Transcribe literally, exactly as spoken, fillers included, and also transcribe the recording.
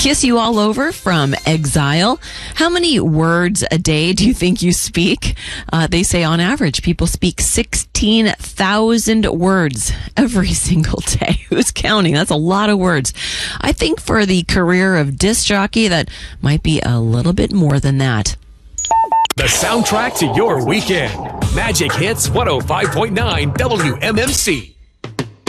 Kiss you all over from Exile. How many words a day do you think you speak? Uh, they say on average, people speak sixteen thousand words every single day. Who's counting? That's a lot of words. I think for the career of disc jockey, that might be a little bit more than that. The soundtrack to your weekend. Magic Hits one oh five point nine W M M C.